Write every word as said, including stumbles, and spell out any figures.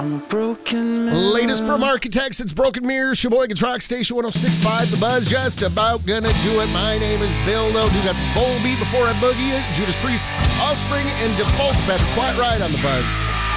I'm a broken man. Latest from Architects, it's Broken Mirrors, Sheboygan Truck Station one oh six point five, The Buzz, just about gonna do it. My name is Bill Note. We got some Volbeat before I boogie it. Judas Priest, Offspring, and Default Better. Quite right on The Buzz.